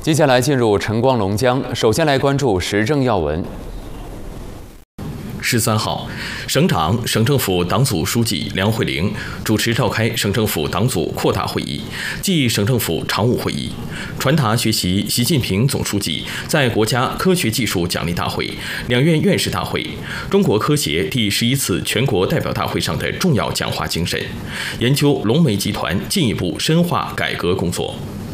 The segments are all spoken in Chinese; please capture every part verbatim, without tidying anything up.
接下来进入晨光龙江，首先来关注时政要闻。 十三号，省长、省政府党组书记梁慧玲主持召开省政府党组扩大会议暨省政府常务会议，传达学习习近平总书记在国家科学技术奖励大会、两院院士大会、中国科协第十一次全国代表大会上的重要讲话精神，研究龙煤集团进一步深化改革工作。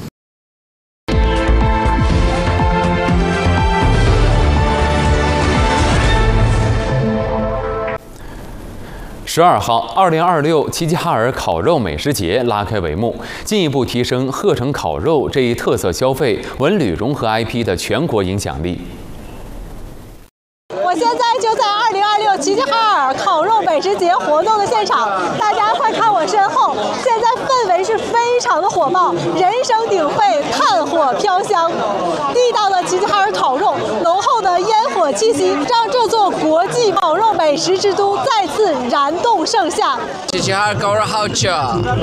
十二号，二零二六齐齐哈尔烤肉美食节拉开帷幕，进一步提升鹤城烤肉这一特色消费文旅融合 I P 的全国影响力。 我现在就在二零二六齐齐哈尔烤肉美食节活动的现场，大家快看我身后，现在氛围是非常的火爆，人声鼎沸，炭火飘香，地道的齐齐哈尔烤肉，浓厚的烟火气息，让这座国际烤肉美食之都再次燃动盛夏。 齐齐哈尔烤肉好吃。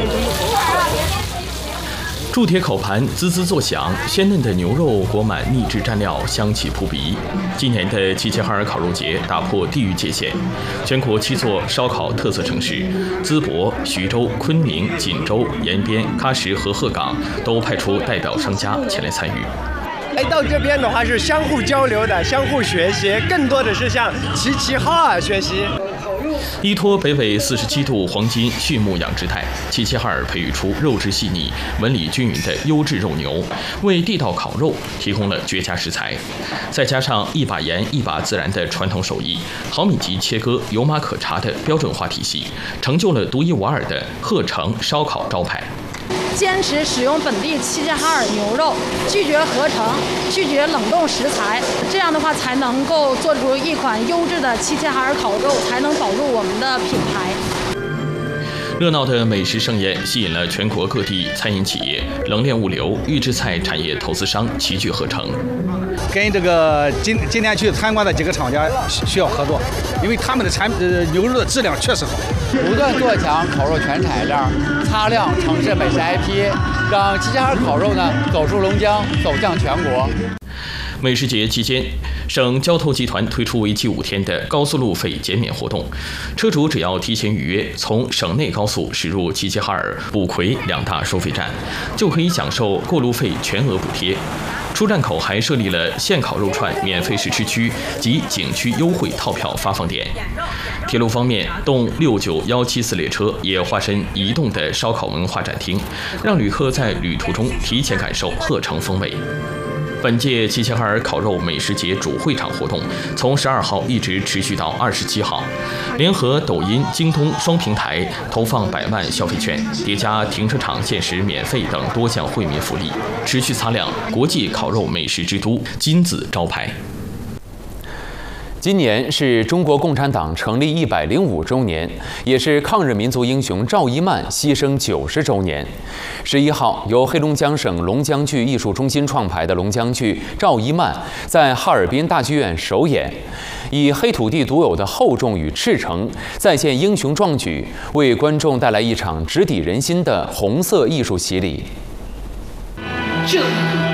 铸铁烤盘滋滋作响，鲜嫩的牛肉裹满秘制蘸料，香气扑鼻。今年的齐齐哈尔烤肉节打破地域界限，全国七座烧烤特色城市淄博、徐州、昆明、锦州、延边、喀什和鹤岗都派出代表商家前来参与。 来到这边的话是相互交流的，相互学习，更多的是向齐齐哈尔学习。 依托北纬四十七度黄金畜牧养殖带，齐齐哈尔培育出肉质细腻、纹理均匀的优质肉牛，为地道烤肉提供了绝佳食材。再加上一把盐一把孜然的传统手艺，毫米级切割、有码可查的标准化体系，成就了独一无二的鹤城烧烤招牌。 坚持使用本地齐齐哈尔牛肉，拒绝合成，拒绝冷冻食材，这样的话才能够做出一款优质的齐齐哈尔烤肉，才能保住我们的品牌。 热闹的美食盛宴吸引了全国各地餐饮企业、冷链物流、预制菜产业投资商齐聚鹤城。 跟这个今今天去参观的几个厂家需要合作，因为他们的产呃牛肉的质量确实好。 不断做强烤肉全产业链，擦亮城市美食 I P， 让齐齐哈尔烤肉呢走出龙江，走向全国。 美食节期间，省交投集团推出为期五天的高速路费减免活动，车主只要提前预约，从省内高速驶入齐齐哈尔、卜奎两大收费站，就可以享受过路费全额补贴。出站口还设立了现烤肉串免费试吃区及景区优惠套票发放点。铁路方面，动六九幺七四列车也化身移动的烧烤文化展厅，让旅客在旅途中提前感受鹤城风味。本届齐齐哈尔烤肉美食节主会场活动从十二号一直持续到二十七号，联合抖音、京东双平台投放百万消费券，叠加停车场限时免费等多项惠民福利，持续擦亮国际烤肉美食之都金字招牌。 今年是中国共产党成立一百零五周年，也是抗日民族英雄赵一曼牺牲九十周年。十一号，由黑龙江省龙江剧艺术中心创排的龙江剧《赵一曼》在哈尔滨大剧院首演，以黑土地独有的厚重与赤诚，再现英雄壮举，为观众带来一场直抵人心的红色艺术洗礼。 这